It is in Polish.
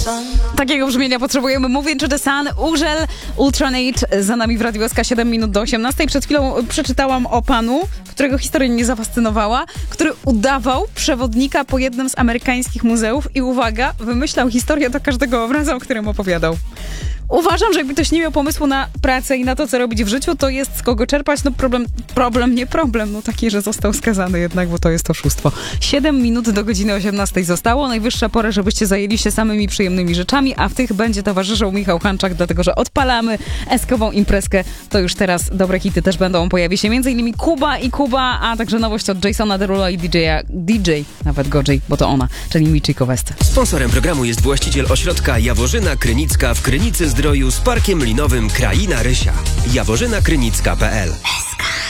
Takiego brzmienia potrzebujemy. Mówię, czy The Sun, Urzel, Ultranate, za nami w Radiu SK 7 minut do 18. Przed chwilą przeczytałam o panu, którego historia mnie zafascynowała, który udawał przewodnika po jednym z amerykańskich muzeów i uwaga, wymyślał historię do każdego obrazu, o którym opowiadał. Uważam, że jakby ktoś nie miał pomysłu na pracę i na to, co robić w życiu, to jest z kogo czerpać. No problem. No taki, że został skazany jednak, bo to jest oszustwo. 7 minut do godziny 18 zostało. Najwyższa pora, żebyście zajęli się samymi przyjemnymi rzeczami, a w tych będzie towarzyszył Michał Hanczak, dlatego że odpalamy eskową imprezkę. To już teraz dobre hity też będą. Pojawi się m.in. Kuba, a także nowość od Jasona Derula i DJ, nawet gorzej, bo to ona, czyli Michiko West. Sponsorem programu jest właściciel ośrodka Jaworzyna Krynicka w Krynicy Zdroju z parkiem linowym Kraina Rysia. jaworzynakrynicka.pl